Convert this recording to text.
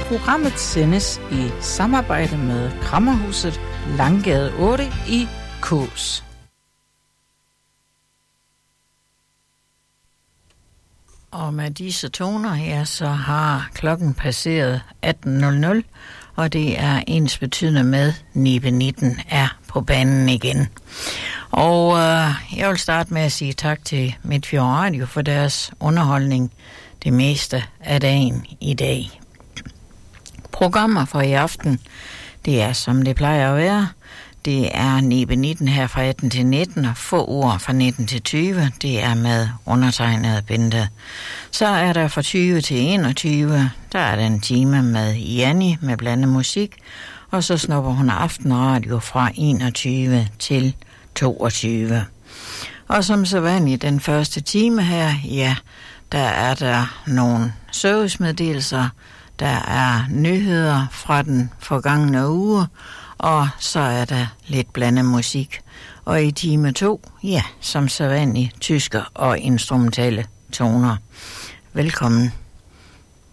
Programmet sendes i samarbejde med Krammerhuset Langgade 8 i Kås. Og med disse toner, ja, så har klokken passeret 18.00, og det er ensbetydende med Nibe 19 er på banen igen. Og jeg vil starte med at sige tak til Midtfjord Radio for deres underholdning det meste af dagen i dag. Programmer for i aften, det er som det plejer at være. Det er Nibe 19 her fra 18 til 19 og få ord fra 19 til 20. Det er med undertegnet Bente. Så er der fra 20 til 21, der er der en time med Janni med blandet musik. Og så snupper hun aftenradio fra 21 til 22. Og som så vanligt den første time her, ja, der er der nogle servicemeddelelser. Der er nyheder fra den forgangne uge, og så er der lidt blandet musik. Og i time 2, ja, som sædvanligt tysker og instrumentale toner. Velkommen.